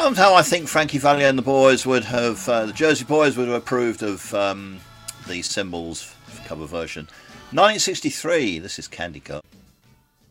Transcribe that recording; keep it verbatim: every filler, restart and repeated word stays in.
Somehow I think Frankie Valli and the boys would have, uh, the Jersey Boys would have approved of um, the Symbols cover version. nineteen sixty-three, this is Candy Girl.